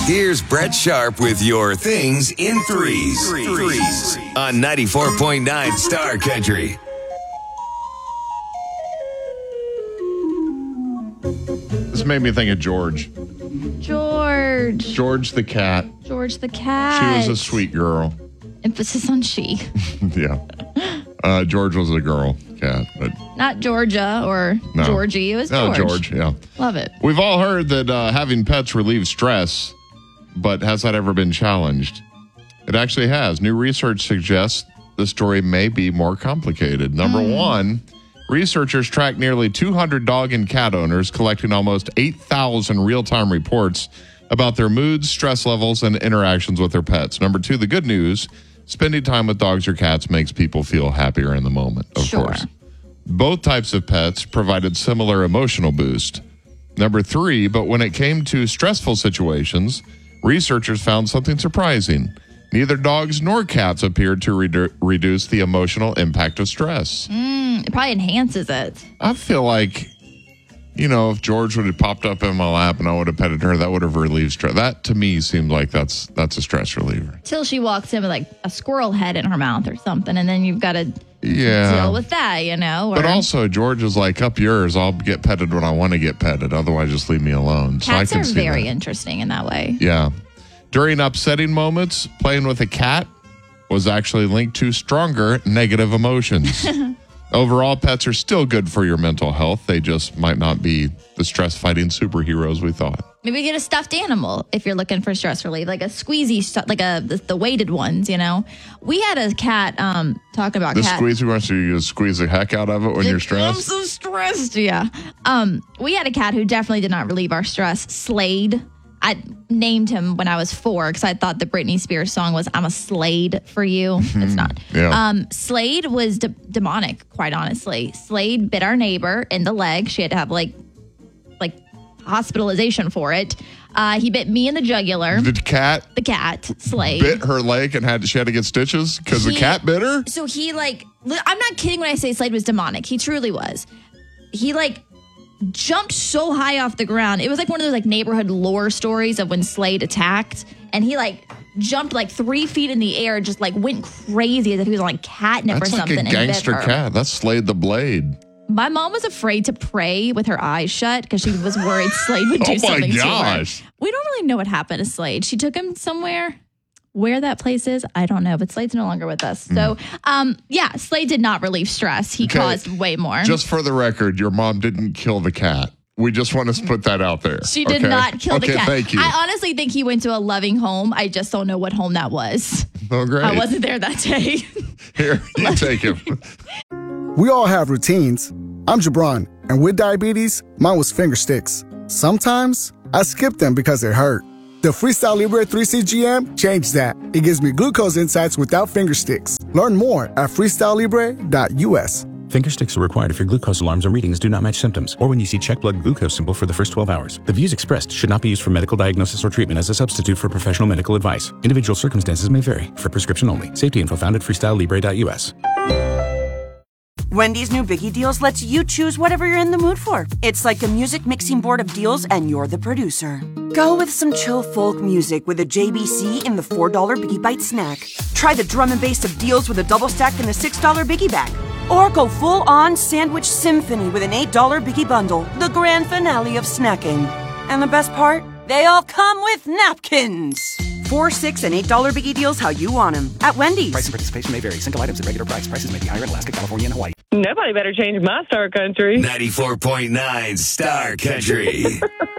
Here's Brett Sharp with your things in threes on 94.9 Star Country. This made me think of George. George the cat. George the cat. She was a sweet girl. Emphasis on she. Yeah. George was a girl cat, but not Georgia or Georgie. It was George. No, George, yeah. Love it. We've all heard that having pets relieves stress, but has that ever been challenged? It actually has. New research suggests the story may be more complicated. Number one, researchers tracked nearly 200 dog and cat owners, collecting almost 8,000 real-time reports about their moods, stress levels, and interactions with their pets. Number two, the good news, spending time with dogs or cats makes people feel happier in the moment, of course. Both types of pets provided similar emotional boost. Number three, but when it came to stressful situations, researchers found something surprising. Neither dogs nor cats appeared to reduce the emotional impact of stress. It probably enhances it. I feel like, if George would have popped up in my lap and I would have petted her, that would have relieved stress. That, to me, seemed like that's a stress reliever. Till she walks in with, like, a squirrel head in her mouth or something, and then you've got to deal with that, But also, George is like, up yours. I'll get petted when I want to get petted. Otherwise, just leave me alone. Cats so I can are see very that. Interesting in that way. Yeah. During upsetting moments, playing with a cat was actually linked to stronger negative emotions. Overall, pets are still good for your mental health. They just might not be the stress-fighting superheroes we thought. Maybe get a stuffed animal if you're looking for stress relief, like a squeezy, like the weighted ones, We had a cat, talking about cat. The squeezy ones, so you squeeze the heck out of it when you're stressed? I'm so stressed, yeah. We had a cat who definitely did not relieve our stress, Slade. I named him when I was 4 because I thought the Britney Spears song was "I'm a Slade for you." It's not. Yeah. Slade was demonic, quite honestly. Slade bit our neighbor in the leg. She had to have like hospitalization for it. He bit me in the jugular. The cat, Slade, bit her leg and she had to get stitches because the cat bit her. So he I'm not kidding when I say Slade was demonic. He truly was. He jumped so high off the ground. It was like one of those neighborhood lore stories of when Slade attacked, and he jumped 3 feet in the air, just went crazy as if he was on catnip or something. That's like a gangster cat. That's Slade the Blade. My mom was afraid to pray with her eyes shut because she was worried Slade would do something to her. We don't really know what happened to Slade. She took him somewhere. Where that place is, I don't know, but Slade's no longer with us. So, Slade did not relieve stress. He caused way more. Just for the record, your mom didn't kill the cat. We just want to put that out there. She did not kill the cat. Okay, thank you. I honestly think he went to a loving home. I just don't know what home that was. Oh, great. I wasn't there that day. Here, you take him. We all have routines. I'm Jabron, and with diabetes, mine was finger sticks. Sometimes I skip them because it hurt. The Freestyle Libre 3CGM changed that. It gives me glucose insights without finger sticks. Learn more at freestylelibre.us. Finger sticks are required if your glucose alarms or readings do not match symptoms, or when you see check blood glucose symbol for the first 12 hours. The views expressed should not be used for medical diagnosis or treatment as a substitute for professional medical advice. Individual circumstances may vary. For prescription only. Safety info found at freestylelibre.us. Wendy's new Biggie Deals lets you choose whatever you're in the mood for. It's like a music mixing board of deals, and you're the producer. Go with some chill folk music with a JBC in the $4 Biggie Bite snack. Try the drum and bass of deals with a double stack in the $6 Biggie bag. Or go full-on sandwich symphony with an $8 Biggie bundle, the grand finale of snacking. And the best part? They all come with napkins. $4, $6, and $8 Biggie Deals how you want them at Wendy's. Price and participation may vary. Single items at regular price. Prices may be higher in Alaska, California, and Hawaii. Nobody better change my Star Country. 94.9 Star Country.